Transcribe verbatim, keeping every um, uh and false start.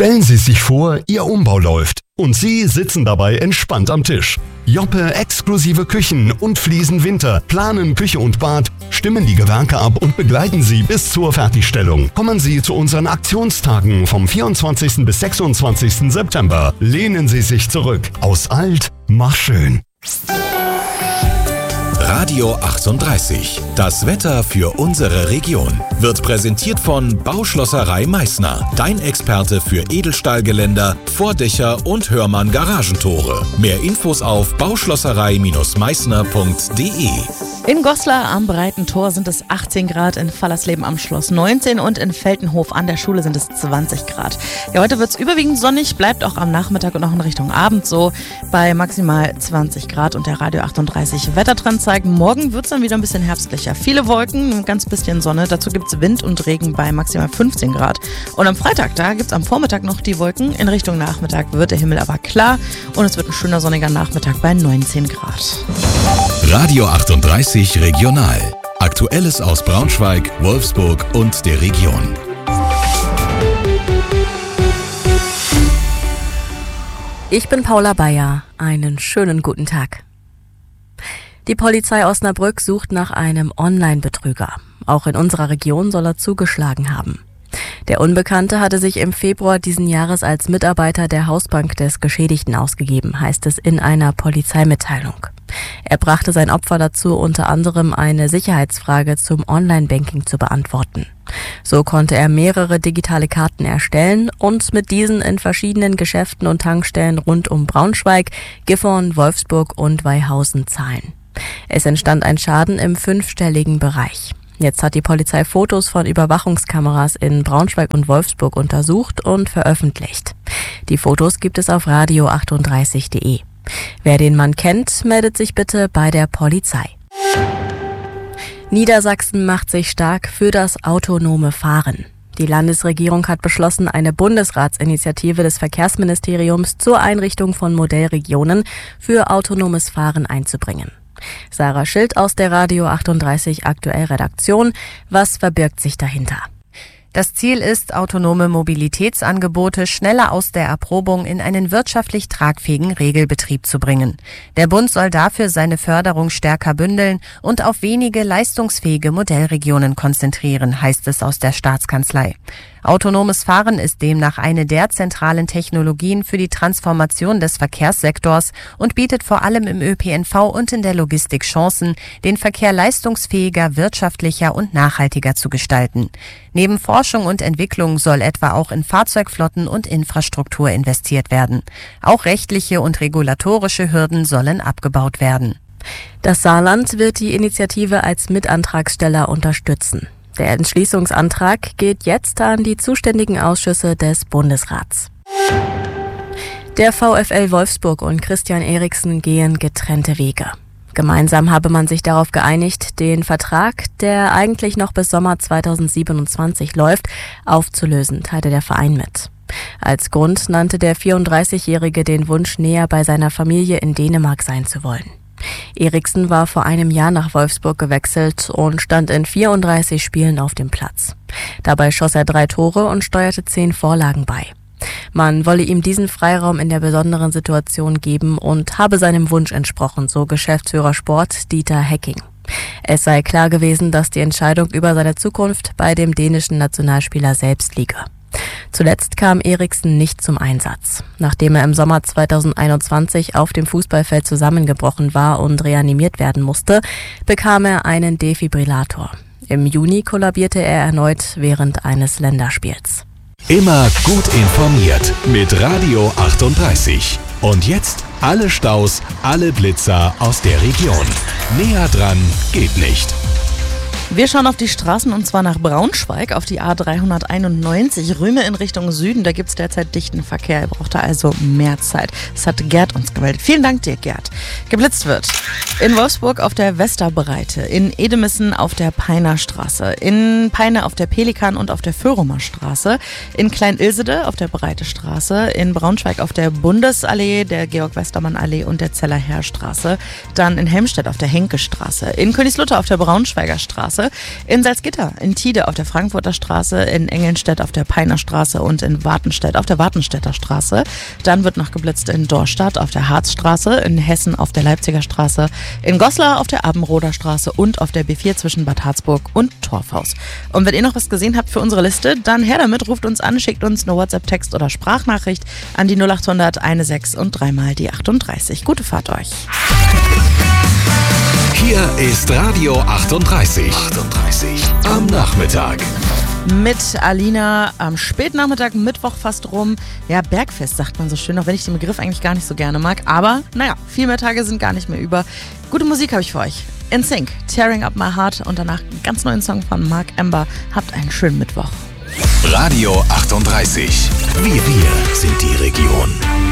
Stellen Sie sich vor, Ihr Umbau läuft und Sie sitzen dabei entspannt am Tisch. Joppe exklusive Küchen und Fliesen Winter planen Küche und Bad, stimmen die Gewerke ab und begleiten Sie bis zur Fertigstellung. Kommen Sie zu unseren Aktionstagen vom vierundzwanzigsten bis sechsundzwanzigsten September. Lehnen Sie sich zurück. Aus alt, mach schön. Radio achtunddreißig. Das Wetter für unsere Region wird präsentiert von Bauschlosserei Meißner. Dein Experte für Edelstahlgeländer, Vordächer und Hörmann Garagentore. Mehr Infos auf bauschlosserei Meißner punkt de. In Goslar am Breiten Tor sind es achtzehn Grad, in Fallersleben am Schloss neunzehn und in Veltenhof an der Schule sind es zwanzig Grad. Ja, heute wird es überwiegend sonnig, bleibt auch am Nachmittag und auch in Richtung Abend so bei maximal zwanzig Grad und der Radio achtunddreißig Wettertrend zeigt, morgen wird es dann wieder ein bisschen herbstlicher. Viele Wolken, ein ganz bisschen Sonne, dazu gibt es Wind und Regen bei maximal fünfzehn Grad. Und am Freitag, da gibt es am Vormittag noch die Wolken, in Richtung Nachmittag wird der Himmel aber klar und es wird ein schöner sonniger Nachmittag bei neunzehn Grad. Radio achtunddreißig Regional. Aktuelles aus Braunschweig, Wolfsburg und der Region. Ich bin Paula Bayer. Einen schönen guten Tag. Die Polizei Osnabrück sucht nach einem Online-Betrüger. Auch in unserer Region soll er zugeschlagen haben. Der Unbekannte hatte sich im Februar diesen Jahres als Mitarbeiter der Hausbank des Geschädigten ausgegeben, heißt es in einer Polizeimitteilung. Er brachte sein Opfer dazu, unter anderem eine Sicherheitsfrage zum Online-Banking zu beantworten. So konnte er mehrere digitale Karten erstellen und mit diesen in verschiedenen Geschäften und Tankstellen rund um Braunschweig, Gifhorn, Wolfsburg und Weihausen zahlen. Es entstand ein Schaden im fünfstelligen Bereich. Jetzt hat die Polizei Fotos von Überwachungskameras in Braunschweig und Wolfsburg untersucht und veröffentlicht. Die Fotos gibt es auf radio achtunddreißig punkt de. Wer den Mann kennt, meldet sich bitte bei der Polizei. Niedersachsen macht sich stark für das autonome Fahren. Die Landesregierung hat beschlossen, eine Bundesratsinitiative des Verkehrsministeriums zur Einrichtung von Modellregionen für autonomes Fahren einzubringen. Sarah Schild aus der Radio achtunddreißig Aktuell Redaktion. Was verbirgt sich dahinter? Das Ziel ist, autonome Mobilitätsangebote schneller aus der Erprobung in einen wirtschaftlich tragfähigen Regelbetrieb zu bringen. Der Bund soll dafür seine Förderung stärker bündeln und auf wenige leistungsfähige Modellregionen konzentrieren, heißt es aus der Staatskanzlei. Autonomes Fahren ist demnach eine der zentralen Technologien für die Transformation des Verkehrssektors und bietet vor allem im Ö P N V und in der Logistik Chancen, den Verkehr leistungsfähiger, wirtschaftlicher und nachhaltiger zu gestalten. Neben Forschung und Entwicklung soll etwa auch in Fahrzeugflotten und Infrastruktur investiert werden. Auch rechtliche und regulatorische Hürden sollen abgebaut werden. Das Saarland wird die Initiative als Mitantragsteller unterstützen. Der Entschließungsantrag geht jetzt an die zuständigen Ausschüsse des Bundesrats. Der VfL Wolfsburg und Christian Eriksen gehen getrennte Wege. Gemeinsam habe man sich darauf geeinigt, den Vertrag, der eigentlich noch bis Sommer zweitausendsiebenundzwanzig läuft, aufzulösen, teilte der Verein mit. Als Grund nannte der vierunddreißigjährige den Wunsch, näher bei seiner Familie in Dänemark sein zu wollen. Eriksen war vor einem Jahr nach Wolfsburg gewechselt und stand in vierunddreißig Spielen auf dem Platz. Dabei schoss er drei Tore und steuerte zehn Vorlagen bei. Man wolle ihm diesen Freiraum in der besonderen Situation geben und habe seinem Wunsch entsprochen, so Geschäftsführer Sport Dieter Hecking. Es sei klar gewesen, dass die Entscheidung über seine Zukunft bei dem dänischen Nationalspieler selbst liege. Zuletzt kam Eriksen nicht zum Einsatz. Nachdem er im Sommer zweitausendeinundzwanzig auf dem Fußballfeld zusammengebrochen war und reanimiert werden musste, bekam er einen Defibrillator. Im Juni kollabierte er erneut während eines Länderspiels. Immer gut informiert mit Radio achtunddreißig. Und jetzt alle Staus, alle Blitzer aus der Region. Näher dran geht nicht. Wir schauen auf die Straßen und zwar nach Braunschweig auf die A dreihunderteinundneunzig, Rüme in Richtung Süden. Da gibt es derzeit dichten Verkehr. Er braucht da also mehr Zeit. Das hat Gerd uns gemeldet. Vielen Dank dir, Gerd. Geblitzt wird in Wolfsburg auf der Westerbreite, in Edemissen auf der Peiner Straße, in Peine auf der Pelikan und auf der Föhrumer Straße, in Klein-Ilsede auf der Breite Straße, in Braunschweig auf der Bundesallee, der Georg-Westermann-Allee und der Zeller-Herr-Straße, dann in Helmstedt auf der Henke Straße, in Königslutter auf der Braunschweiger Straße, Straße, in Salzgitter, in Tide auf der Frankfurter Straße, in Engelnstedt auf der Peiner Straße und in Wartenstedt auf der Wartenstädter Straße. Dann wird noch geblitzt in Dorstadt auf der Harzstraße, in Hessen auf der Leipziger Straße, in Goslar auf der Abendroder Straße und auf der B vier zwischen Bad Harzburg und Torfhaus. Und wenn ihr noch was gesehen habt für unsere Liste, dann her damit, ruft uns an, schickt uns eine WhatsApp-Text oder Sprachnachricht an die null acht hundert sechzehn und dreimal die achtunddreißig. Gute Fahrt euch. Hier ist Radio achtunddreißig. achtunddreißig am Nachmittag. Mit Alina am Spätnachmittag, Mittwoch fast rum. Ja, Bergfest sagt man so schön, auch wenn ich den Begriff eigentlich gar nicht so gerne mag. Aber naja, viel mehr Tage sind gar nicht mehr über. Gute Musik habe ich für euch. In Sync, Tearing Up My Heart und danach einen ganz neuen Song von Mark Amber. Habt einen schönen Mittwoch. Radio achtunddreißig. Wir, wir sind die Region.